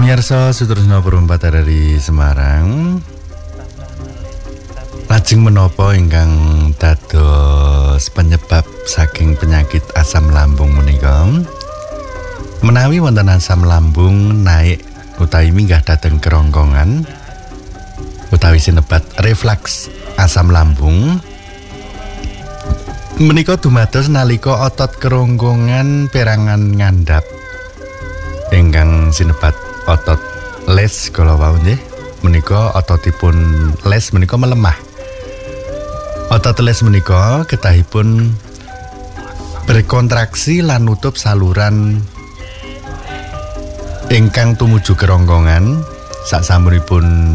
Pamirsa Sutrisno Perumpat dari Semarang. Lajeng menapa ingkang dados penyebab saking penyakit asam lambung menika? Menawi wonten asam lambung naik utawi minggah dhateng kerongkongan utawi sinebat refleks asam lambung menika dumados nalika otot kerongkongan perangan ngandhap ingkang sinebat otot les kala wau nggih menika ototipun les menika melemah. Otot les menika kedahipun berkontraksi lan nutup saluran ingkang tumuju kerongkongan sasampunipun